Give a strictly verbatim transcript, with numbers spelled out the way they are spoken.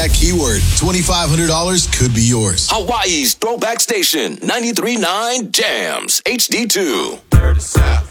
that keyword. twenty-five hundred dollars could be yours. Hawaii's Throwback Station, ninety-three point nine Jams, H D two. Dirty South.